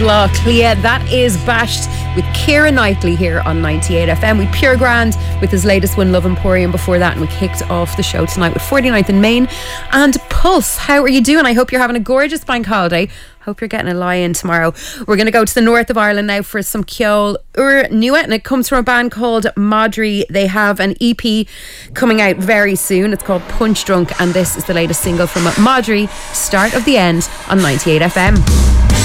Blah Clia. That is Bashed with Keira Knightley here on 98 FM. We Pure Grand with his latest one, Love Emporium, before that, and we kicked off the show tonight with 49th and Main and Pulse. How are you doing? I hope you're having a gorgeous bank holiday. Hope you're getting a lie-in tomorrow. We're going to go to the north of Ireland now for some Ceol Ur Nua, and it comes from a band called Madri. They have an EP coming out very soon. It's called Punch Drunk, and this is the latest single from Madri, Start of the End on 98 FM.